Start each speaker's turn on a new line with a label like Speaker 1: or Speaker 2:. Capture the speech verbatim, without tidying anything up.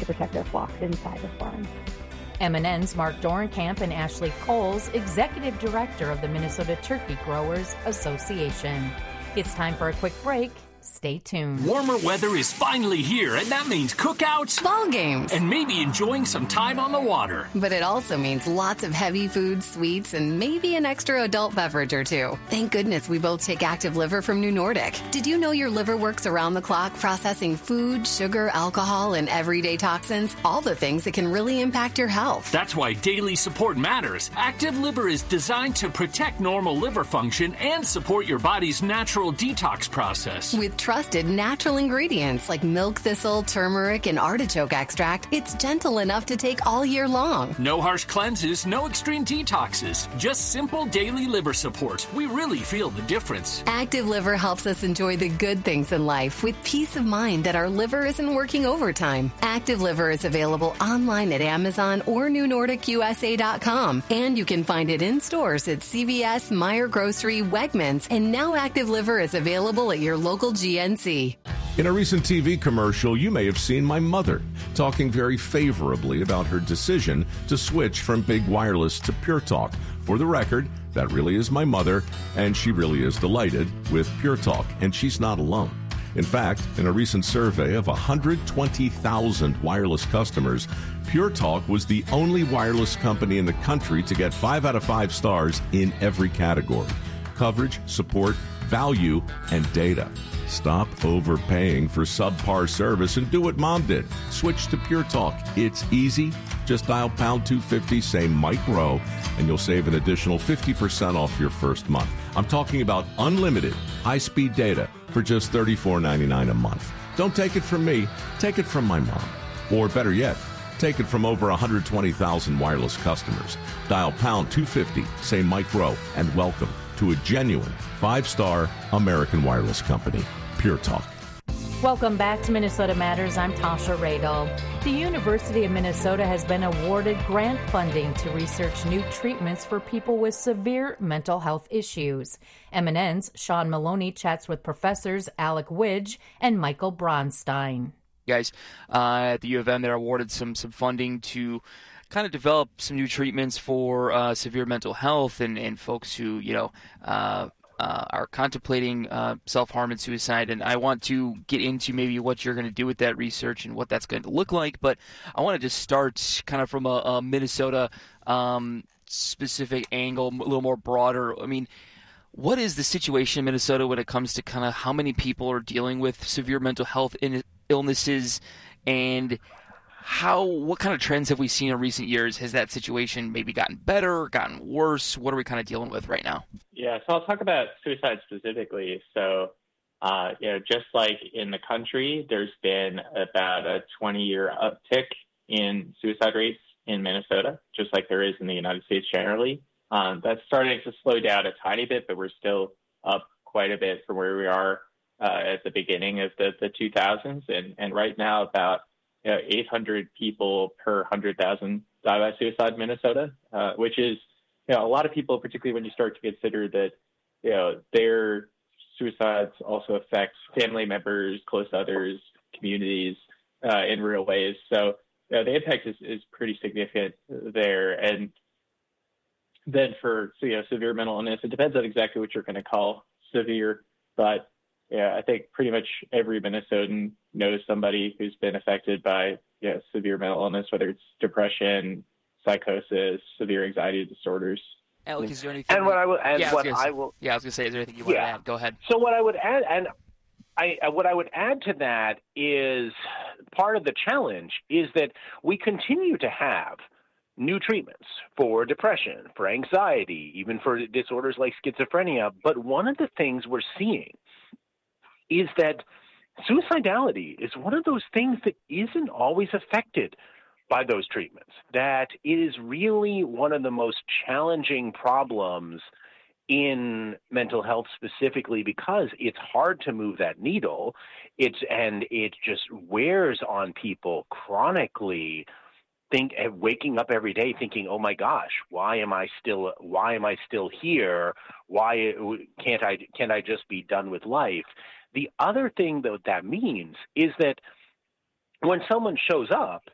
Speaker 1: to protect their flocks inside the farm.
Speaker 2: M N N's Mark Dorenkamp and Ashley Coles, Executive Director of the Minnesota Turkey Growers Association. It's time for a quick break. Stay tuned.
Speaker 3: Warmer weather is finally here, and that means cookouts,
Speaker 4: ball games,
Speaker 3: and maybe enjoying some time on the water.
Speaker 4: But it also means lots of heavy food, sweets, and maybe an extra adult beverage or two. Thank goodness we both take Active Liver from New Nordic. Did you know your liver works around the clock processing food, sugar, alcohol, and everyday toxins? All the things that can really impact your health.
Speaker 3: That's why daily support matters. Active Liver is designed to protect normal liver function and support your body's natural detox process.
Speaker 4: With trusted natural ingredients like milk thistle, turmeric, and artichoke extract, it's gentle enough to take all year long.
Speaker 3: No harsh cleanses, no extreme detoxes, just simple daily liver support. We really feel the difference.
Speaker 4: Active Liver helps us enjoy the good things in life with peace of mind that our liver isn't working overtime. Active Liver is available online at Amazon or New Nordic U S A dot com, and you can find it in stores at C V S, Meijer Grocery, Wegmans, and now Active Liver is available at your local G N C.
Speaker 5: In a recent T V commercial, you may have seen my mother talking very favorably about her decision to switch from Big Wireless to Pure Talk. For the record, that really is my mother, and she really is delighted with Pure Talk, and she's not alone. In fact, in a recent survey of one hundred twenty thousand wireless customers, Pure Talk was the only wireless company in the country to get five out of five stars in every category: coverage, support, value, and data. Stop overpaying for subpar service and do what Mom did. Switch to Pure Talk. It's easy. Just dial pound two fifty, say Mike Rowe, and you'll save an additional fifty percent off your first month. I'm talking about unlimited high-speed data for just thirty-four ninety-nine a month. Don't take it from me. Take it from my mom. Or better yet, take it from over one hundred twenty thousand wireless customers. Dial pound two fifty, say Mike Rowe, and welcome to a genuine five-star American wireless company, Pure Talk.
Speaker 2: Welcome back to Minnesota Matters. I'm Tasha Radel. The University of Minnesota has been awarded grant funding to research new treatments for people with severe mental health issues. M N N's Sean Maloney chats with professors Alec Widge and Michael Bronstein.
Speaker 6: Guys, uh, at the U of M, they're awarded some some funding to kind of develop some new treatments for uh, severe mental health and, and folks who, you know, uh, uh, are contemplating uh, self-harm and suicide. And I want to get into maybe what you're going to do with that research and what that's going to look like. But I want to just start kind of from a, a Minnesota um, specific angle, a little more broader. I mean, what is the situation in Minnesota when it comes to kind of how many people are dealing with severe mental health in- illnesses, and how, what kind of trends have we seen in recent years? Has that situation maybe gotten better, gotten worse? What are we kind of dealing with right now?
Speaker 7: Yeah, so I'll talk about suicide specifically. So, uh, you know, just like in the country, there's been about a twenty-year uptick in suicide rates in Minnesota, just like there is in the United States generally. Um, that's starting to slow down a tiny bit, but we're still up quite a bit from where we are uh, at the beginning of the, the two thousands. And, and right now, about you know, eight hundred people per one hundred thousand die by suicide in Minnesota, uh, which is, you know, a lot of people, particularly when you start to consider that, you know, their suicides also affect family members, close others, communities uh, in real ways. So you know, the impact is, is pretty significant there. And then for so, you know, severe mental illness, it depends on exactly what you're going to call severe, but yeah, I think pretty much every Minnesotan knows somebody who's been affected by you know, severe mental illness, whether it's depression, psychosis, severe anxiety disorders.
Speaker 6: Alec, is there anything?
Speaker 8: And what I will, and
Speaker 6: yeah,
Speaker 8: what
Speaker 6: I,
Speaker 8: I will,
Speaker 6: yeah, I was going to say, is there anything you want
Speaker 8: yeah.
Speaker 6: to add? Go ahead.
Speaker 8: So what I would add, and I, what I would add to that is part of the challenge is that we continue to have new treatments for depression, for anxiety, even for disorders like schizophrenia. But one of the things we're seeing is that suicidality is one of those things that isn't always affected by those treatments, that is really one of the most challenging problems in mental health specifically because it's hard to move that needle. It's and it just wears on people chronically. Think waking up every day thinking, oh my gosh, why am I still why am I still here? Why can't I can't I just be done with life? The other thing that that means is that when someone shows up